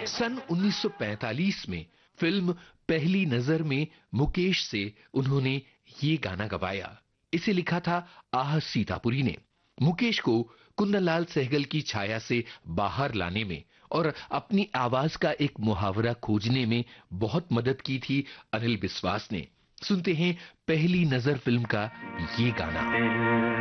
सन 1945 में फिल्म पहली नजर में मुकेश से उन्होंने ये गाना गवाया। इसे लिखा था आह सीतापुरी ने। मुकेश को कुन्नलाल सहगल की छाया से बाहर लाने में और अपनी आवाज का एक मुहावरा खोजने में बहुत मदद की थी अनिल बिस्वास ने। सुनते हैं पहली नजर फिल्म का ये गाना।